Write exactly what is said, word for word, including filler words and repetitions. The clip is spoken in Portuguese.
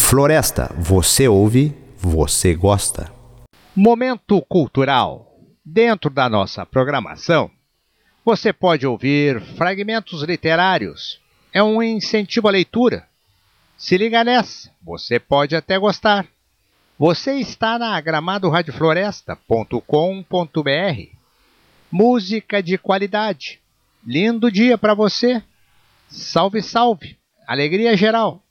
Floresta, você ouve, você gosta. Momento cultural. Dentro da nossa programação, você pode ouvir fragmentos literários. É um incentivo à leitura. Se liga nessa, você pode até gostar. Você está na gramado rádio floresta ponto com ponto br. Música de qualidade. Lindo dia para você. Salve, salve. Alegria geral.